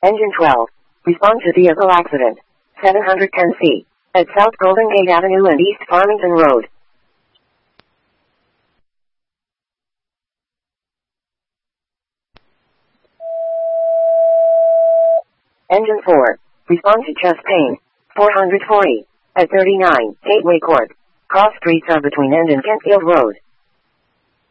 Engine 12. Respond to vehicle accident. 710C. At South Golden Gate Avenue and East Farmington Road. Engine 4. Respond to chest pain. 440. At 39, Gateway Court. Cross streets are between End and Kentfield Road.